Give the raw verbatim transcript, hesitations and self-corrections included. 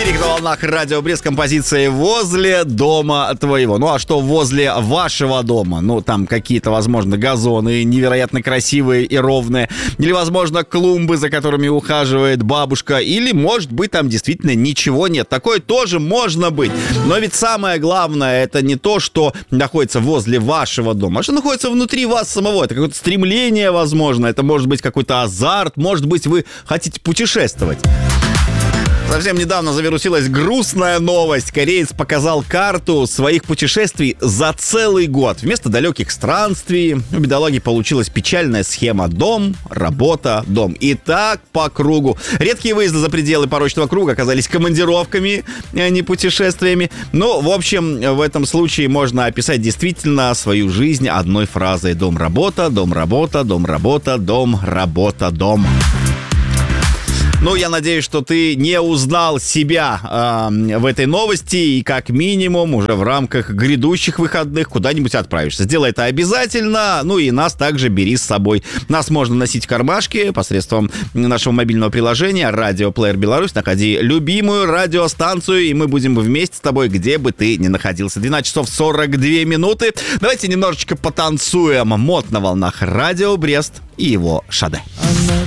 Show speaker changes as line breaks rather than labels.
Лирик на волнах Радио Брест, композиции «Возле дома твоего». Ну а что возле вашего дома? Ну там какие-то, возможно, газоны невероятно красивые и ровные. Или, возможно, клумбы, за которыми ухаживает бабушка. Или, может быть, там действительно ничего нет. Такое тоже можно быть. Но ведь самое главное, это не то, что находится возле вашего дома, а что находится внутри вас самого. Это какое-то стремление, возможно. Это может быть какой-то азарт. Может быть, вы хотите путешествовать. Совсем недавно завирусилась грустная новость. Кореец показал карту своих путешествий за целый год. Вместо далеких странствий у бедолаги получилась печальная схема: дом, работа, дом. И так по кругу. Редкие выезды за пределы порочного круга оказались командировками, а не путешествиями. Ну, в общем, в этом случае можно описать действительно свою жизнь одной фразой: дом-работа, дом-работа, дом-работа, дом-работа, дом. Ну, я надеюсь, что ты не узнал себя э, в этой новости и как минимум уже в рамках грядущих выходных куда-нибудь отправишься. Сделай это обязательно, ну и нас также бери с собой. Нас можно носить в кармашке посредством нашего мобильного приложения «Радио Плеер Беларусь». Находи любимую радиостанцию, и мы будем вместе с тобой, где бы ты ни находился. двенадцать часов сорок две минуты. Давайте немножечко потанцуем. Мод на волнах Радио Брест и его Шаде.